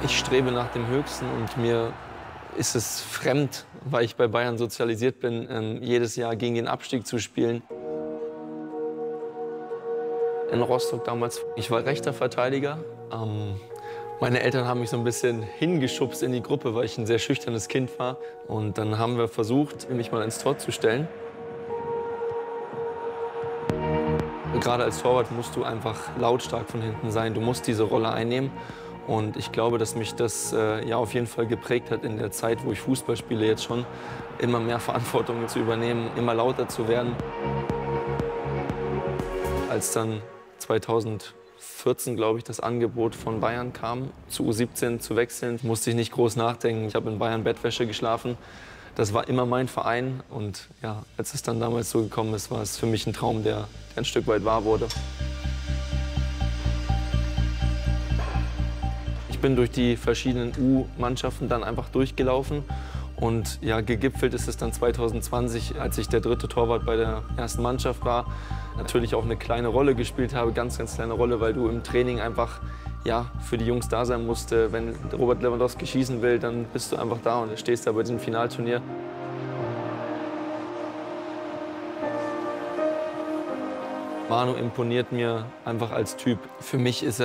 Ich strebe nach dem Höchsten und mir ist es fremd, weil ich bei Bayern sozialisiert bin, jedes Jahr gegen den Abstieg zu spielen. In Rostock damals, ich war rechter Verteidiger. Meine Eltern haben mich so ein bisschen hingeschubst in die Gruppe, weil ich ein sehr schüchternes Kind war. Und dann haben wir versucht, mich mal ins Tor zu stellen. Gerade als Torwart musst du einfach lautstark von hinten sein. Du musst diese Rolle einnehmen. Und ich glaube, dass mich das ja auf jeden Fall geprägt hat in der Zeit, wo ich Fußball spiele, jetzt schon immer mehr Verantwortung zu übernehmen, immer lauter zu werden. Als dann 2014, glaube ich, das Angebot von Bayern kam, zu U17 zu wechseln, musste ich nicht groß nachdenken. Ich habe in Bayern Bettwäsche geschlafen. Das war immer mein Verein. Und ja, als es dann damals so gekommen ist, war es für mich ein Traum, der ein Stück weit wahr wurde. Ich bin durch die verschiedenen U-Mannschaften dann einfach durchgelaufen. Und ja, gegipfelt ist es dann 2020, als ich der dritte Torwart bei der ersten Mannschaft war. Natürlich auch eine kleine Rolle gespielt habe, ganz kleine Rolle, weil du im Training einfach ja, für die Jungs da sein musst. Wenn Robert Lewandowski schießen will, dann bist du einfach da und stehst da bei diesem Finalturnier. Manu imponiert mir einfach als Typ. Für mich ist er